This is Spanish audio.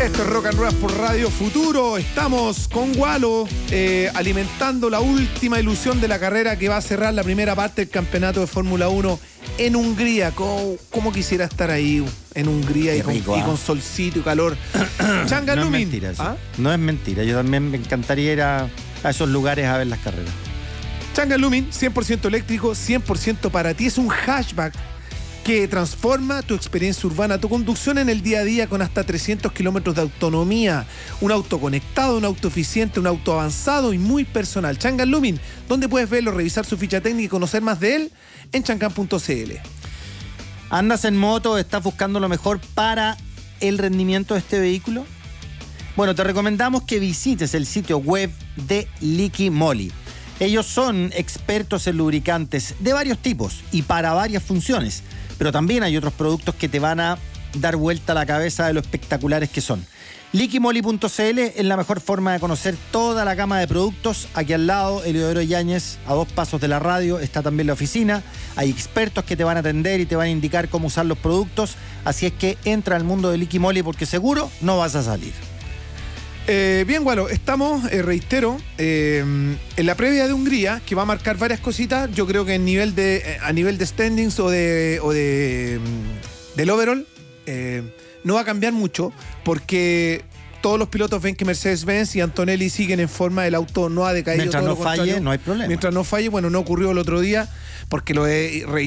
Esto es Rock and Roll por Radio Futuro. Estamos con Gualo alimentando la última ilusión de la carrera que va a cerrar la primera parte del campeonato de Fórmula 1 en Hungría. ¿Cómo quisiera estar ahí en Hungría y con solcito y calor? Changa No es Lumin. mentira eso. No es mentira. Yo también me encantaría ir a esos lugares a ver las carreras. Changa Lumin, 100% eléctrico, 100% para ti. Es un hatchback que transforma tu experiencia urbana, tu conducción en el día a día con hasta 300 kilómetros de autonomía. Un auto conectado, un auto eficiente, un auto avanzado y muy personal. Chang'an Lumin, ¿dónde puedes verlo, revisar su ficha técnica y conocer más de él? En chang'an.cl. ¿Andas en moto? ¿Estás buscando lo mejor para el rendimiento de este vehículo? Bueno, te recomendamos que visites el sitio web de Liqui Moly. Ellos son expertos en lubricantes de varios tipos y para varias funciones, pero también hay otros productos que te van a dar vuelta a la cabeza de lo espectaculares que son. Liquimoly.cl es la mejor forma de conocer toda la gama de productos. Aquí al lado, Eliodoro Yáñez, a 2 pasos de la radio, está también la oficina. Hay expertos que te van a atender y te van a indicar cómo usar los productos. Así es que entra al mundo de Liquimoly porque seguro no vas a salir. Bien, Gualo, estamos, reitero, en la previa de Hungría, que va a marcar varias cositas. Yo creo que a nivel de standings o del overall, no va a cambiar mucho, porque todos los pilotos ven que Mercedes-Benz y Antonelli siguen en forma, el auto no ha decaído. Mientras no falle, no hay problema. Mientras no falle, bueno, no ocurrió el otro día, porque lo he